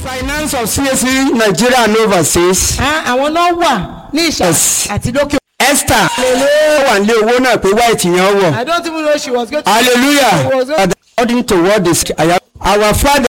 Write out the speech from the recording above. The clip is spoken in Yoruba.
finance of CAC Nigeria and overseas. Àwọn náà wà ní ìṣà àti lókè. Esther wà ní owó náà pé white yẹn wọ̀. I don't even know she was going to. Hallelujah. According to what is our father.